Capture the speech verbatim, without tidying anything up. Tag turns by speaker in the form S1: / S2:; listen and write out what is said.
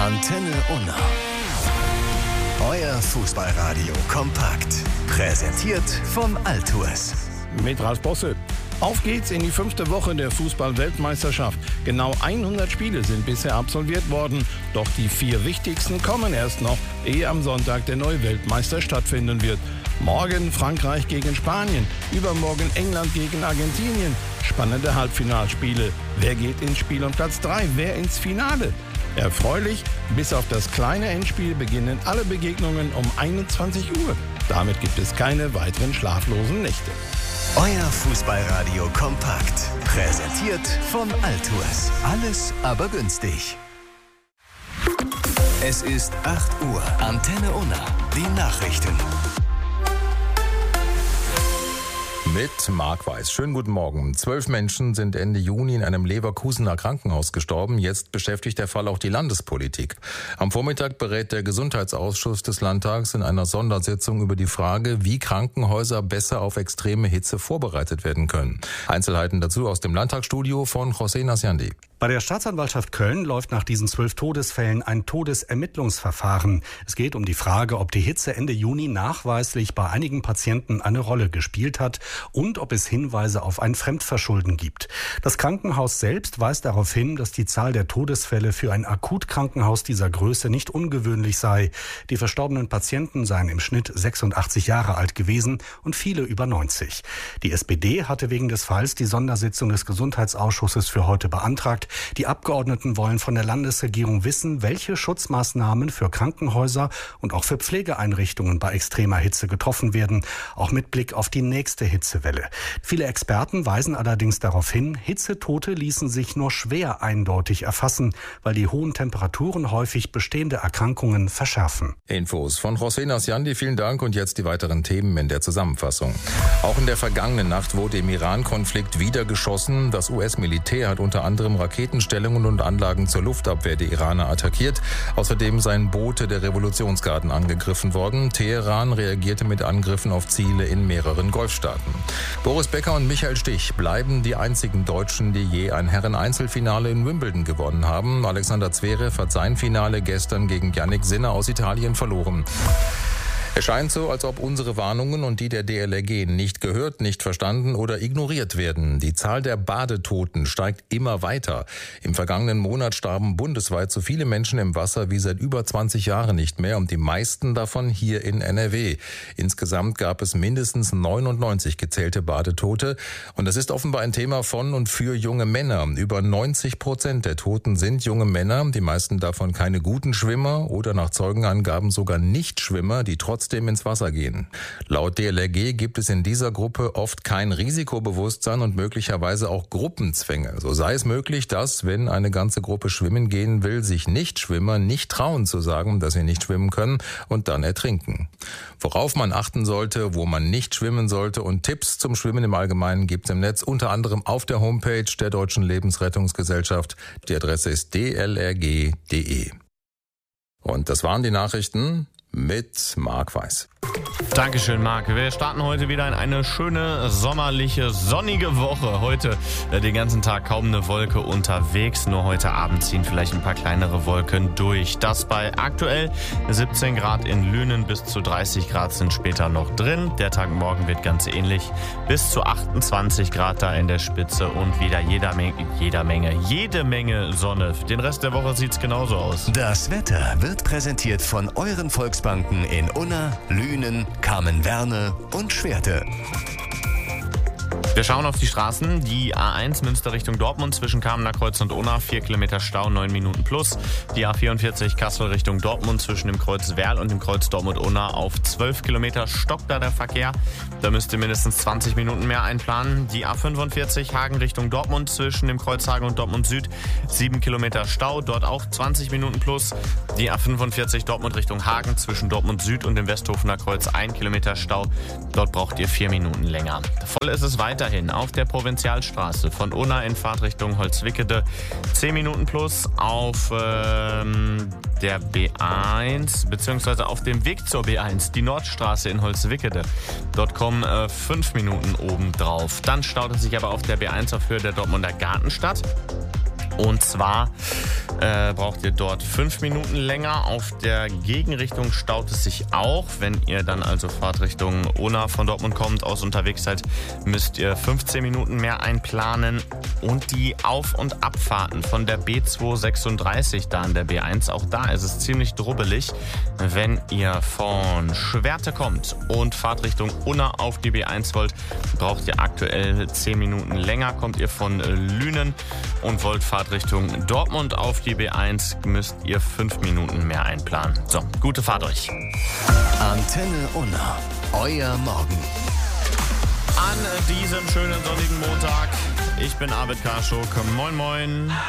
S1: Antenne Unna. Euer Fußballradio kompakt. Präsentiert vom Altours.
S2: Mit Ralf Bosse. Auf geht's in die fünfte Woche der Fußball-Weltmeisterschaft. Genau hundert Spiele sind bisher absolviert worden. Doch die vier wichtigsten kommen erst noch, ehe am Sonntag der neue Weltmeister stattfinden wird. Morgen Frankreich gegen Spanien, übermorgen England gegen Argentinien. Spannende Halbfinalspiele. Wer geht ins Spiel um Platz drei? Wer ins Finale? Erfreulich, bis auf das kleine Endspiel beginnen alle Begegnungen um einundzwanzig Uhr. Damit gibt es keine weiteren schlaflosen Nächte.
S1: Euer Fußballradio kompakt. Präsentiert vom Altours. Alles aber günstig. Es ist acht Uhr. Antenne Unna. Die Nachrichten.
S3: Mit Marc Weiß. Schönen guten Morgen. Zwölf Menschen sind Ende Juni in einem Leverkusener Krankenhaus gestorben. Jetzt beschäftigt der Fall auch die Landespolitik. Am Vormittag berät der Gesundheitsausschuss des Landtags in einer Sondersitzung über die Frage, wie Krankenhäuser besser auf extreme Hitze vorbereitet werden können. Einzelheiten dazu aus dem Landtagsstudio von José Nasiandi.
S4: Bei der Staatsanwaltschaft Köln läuft nach diesen zwölf Todesfällen ein Todesermittlungsverfahren. Es geht um die Frage, ob die Hitze Ende Juni nachweislich bei einigen Patienten eine Rolle gespielt hat und ob es Hinweise auf ein Fremdverschulden gibt. Das Krankenhaus selbst weist darauf hin, dass die Zahl der Todesfälle für ein Akutkrankenhaus dieser Größe nicht ungewöhnlich sei. Die verstorbenen Patienten seien im Schnitt sechsundachtzig Jahre alt gewesen und viele über neunzig. Die S P D hatte wegen des Falls die Sondersitzung des Gesundheitsausschusses für heute beantragt. Die Abgeordneten wollen von der Landesregierung wissen, welche Schutzmaßnahmen für Krankenhäuser und auch für Pflegeeinrichtungen bei extremer Hitze getroffen werden, auch mit Blick auf die nächste Hitzewelle. Viele Experten weisen allerdings darauf hin, Hitzetote ließen sich nur schwer eindeutig erfassen, weil die hohen Temperaturen häufig bestehende Erkrankungen verschärfen.
S3: Infos von José Nasiandi, vielen Dank, und jetzt die weiteren Themen in der Zusammenfassung. Auch in der vergangenen Nacht wurde im Iran-Konflikt wieder geschossen. Das U S-Militär hat unter anderem Raketenstellungen und Anlagen zur Luftabwehr der Iraner attackiert. Außerdem seien Boote der Revolutionsgarden angegriffen worden. Teheran reagierte mit Angriffen auf Ziele in mehreren Golfstaaten. Boris Becker und Michael Stich bleiben die einzigen Deutschen, die je ein Herren-Einzelfinale in Wimbledon gewonnen haben. Alexander Zverev hat sein Finale gestern gegen Jannik Sinner aus Italien verloren. Es scheint so, als ob unsere Warnungen und die der D L R G nicht gehört, nicht verstanden oder ignoriert werden. Die Zahl der Badetoten steigt immer weiter. Im vergangenen Monat starben bundesweit so viele Menschen im Wasser wie seit über zwanzig Jahren nicht mehr, und die meisten davon hier in N R W. Insgesamt gab es mindestens neunundneunzig gezählte Badetote, und das ist offenbar ein Thema von und für junge Männer. Über neunzig Prozent der Toten sind junge Männer, die meisten davon keine guten Schwimmer oder nach Zeugenangaben sogar Nichtschwimmer, die trotz trotzdem ins Wasser gehen. Laut D L R G gibt es in dieser Gruppe oft kein Risikobewusstsein und möglicherweise auch Gruppenzwänge. So sei es möglich, dass, wenn eine ganze Gruppe schwimmen gehen will, sich Nichtschwimmer nicht trauen zu sagen, dass sie nicht schwimmen können und dann ertrinken. Worauf man achten sollte, wo man nicht schwimmen sollte und Tipps zum Schwimmen im Allgemeinen gibt es im Netz, unter anderem auf der Homepage der Deutschen Lebensrettungsgesellschaft. Die Adresse ist d l r g punkt d e. Und das waren die Nachrichten mit Marc Weiß.
S5: Dankeschön, Marc. Wir starten heute wieder in eine schöne, sommerliche, sonnige Woche. Heute äh, den ganzen Tag kaum eine Wolke unterwegs. Nur heute Abend ziehen vielleicht ein paar kleinere Wolken durch. Das bei aktuell siebzehn Grad in Lünen, bis zu dreißig Grad sind später noch drin. Der Tag morgen wird ganz ähnlich. Bis zu achtundzwanzig Grad da in der Spitze und wieder jeder Menge, jeder Menge, jede Menge Sonne. Den Rest der Woche sieht's genauso aus.
S1: Das Wetter wird präsentiert von euren Volksbanken in Unna, Lünen, Kamen-Werne und Schwerte.
S5: Wir schauen auf die Straßen. Die A eins Münster Richtung Dortmund zwischen Kamener Kreuz und Unna, vier Kilometer Stau, neun Minuten plus. Die A vierundvierzig Kassel Richtung Dortmund zwischen dem Kreuz Werl und dem Kreuz Dortmund-Unna auf zwölf Kilometer stockt da der Verkehr. Da müsst ihr mindestens zwanzig Minuten mehr einplanen. Die A fünfundvierzig Hagen Richtung Dortmund zwischen dem Kreuz Hagen und Dortmund Süd, sieben Kilometer Stau, dort auch zwanzig Minuten plus. Die A fünfundvierzig Dortmund Richtung Hagen zwischen Dortmund Süd und dem Westhofener Kreuz, ein Kilometer Stau. Dort braucht ihr vier Minuten länger. Voll ist es weiter. Weiterhin auf der Provinzialstraße von Unna in Fahrtrichtung Holzwickede zehn Minuten plus, auf ähm, der B eins beziehungsweise auf dem Weg zur B eins, die Nordstraße in Holzwickede. Dort kommen äh, fünf Minuten obendrauf. Dann staut es sich aber auf der B eins auf Höhe der Dortmunder Gartenstadt. Und zwar äh, braucht ihr dort fünf Minuten länger. Auf der Gegenrichtung staut es sich auch. Wenn ihr dann also Fahrtrichtung Unna von Dortmund kommt, aus unterwegs seid, müsst ihr fünfzehn Minuten mehr einplanen. Und die Auf- und Abfahrten von der B zweihundertsechsunddreißig da an der B eins, auch da ist es ziemlich drubbelig. Wenn ihr von Schwerte kommt und Fahrtrichtung Unna auf die B eins wollt, braucht ihr aktuell zehn Minuten länger. Kommt ihr von Lünen und wollt Fahrtrichtung Dortmund auf die B eins, müsst ihr fünf Minuten mehr einplanen. So, gute Fahrt euch.
S1: Antenne Unna, euer Morgen.
S5: An diesem schönen sonnigen Montag. Ich bin Arvid Karschuk. Moin, moin.